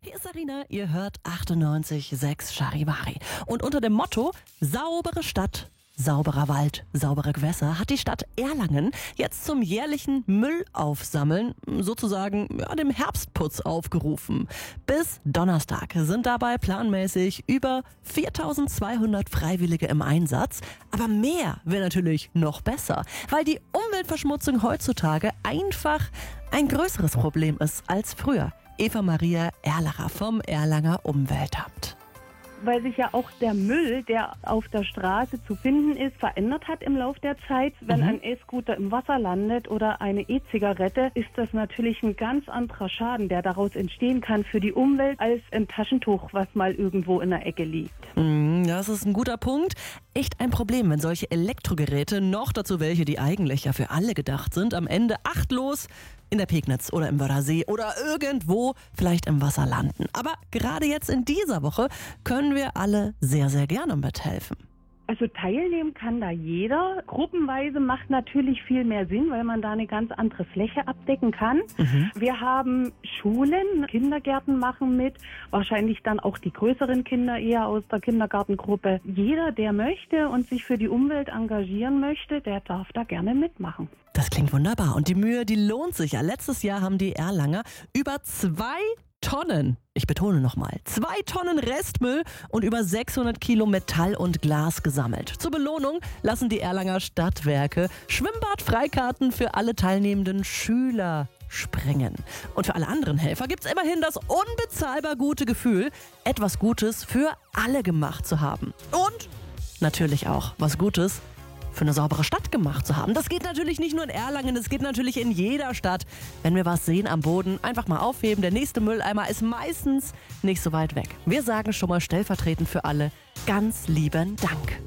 Hier ist Sarina, ihr hört 98,6 Charivari. Und unter dem Motto saubere Stadt, sauberer Wald, saubere Gewässer hat die Stadt Erlangen jetzt zum jährlichen Müllaufsammeln, sozusagen dem Herbstputz aufgerufen. Bis Donnerstag sind dabei planmäßig über 4.200 Freiwillige im Einsatz. Aber mehr wäre natürlich noch besser, weil die Umweltverschmutzung heutzutage einfach ein größeres Problem ist als früher. Eva-Maria Erlacher vom Erlanger Umweltamt. Weil sich ja auch der Müll, der auf der Straße zu finden ist, verändert hat im Laufe der Zeit. Wenn ein E-Scooter im Wasser landet oder eine E-Zigarette, ist das natürlich ein ganz anderer Schaden, der daraus entstehen kann für die Umwelt, als ein Taschentuch, was mal irgendwo in der Ecke liegt. Das ist ein guter Punkt. Echt ein Problem, wenn solche Elektrogeräte, noch dazu welche, die eigentlich ja für alle gedacht sind, am Ende achtlos in der Pegnitz oder im Wörthersee oder irgendwo vielleicht im Wasser landen. Aber gerade jetzt in dieser Woche können wir alle sehr, sehr gerne mithelfen. Also teilnehmen kann da jeder. Gruppenweise macht natürlich viel mehr Sinn, weil man da eine ganz andere Fläche abdecken kann. Wir haben Schulen, Kindergärten machen mit, wahrscheinlich dann auch die größeren Kinder eher aus der Kindergartengruppe. Jeder, der möchte und sich für die Umwelt engagieren möchte, der darf da gerne mitmachen. Das klingt wunderbar und die Mühe, die lohnt sich ja. Letztes Jahr haben die Erlanger über 2 Tonnen, ich betone nochmal, 2 Tonnen Restmüll und über 600 Kilo Metall und Glas gesammelt. Zur Belohnung lassen die Erlanger Stadtwerke Schwimmbadfreikarten für alle teilnehmenden Schüler sprengen. Und für alle anderen Helfer gibt es immerhin das unbezahlbar gute Gefühl, etwas Gutes für alle gemacht zu haben. Und natürlich auch was Gutes für eine saubere Stadt gemacht zu haben. Das geht natürlich nicht nur in Erlangen, das geht natürlich in jeder Stadt. Wenn wir was sehen am Boden, einfach mal aufheben. Der nächste Mülleimer ist meistens nicht so weit weg. Wir sagen schon mal stellvertretend für alle ganz lieben Dank.